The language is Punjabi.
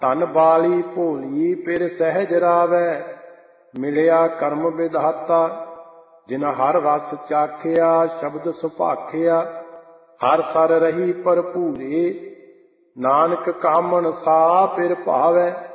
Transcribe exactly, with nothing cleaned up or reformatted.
ਧਨ ਬਾਲੀ ਭੋਲੀ ਪਿਰ ਸਹਿਜ ਰਾਵੈ। ਮਿਲਿਆ ਕਰਮ ਵਿਧਾਤਾ ਜਿਨ ਹਰ ਰਸ ਚਾਖਿਆ। ਸ਼ਬਦ ਸੁਭਾਖਿਆ ਹਰ ਸਰ ਰਹੀ ਭਰਪੂਰੇ। ਨਾਨਕ ਕਾਮਣ ਸਾ ਪਿਰ ਭਾਵੈ।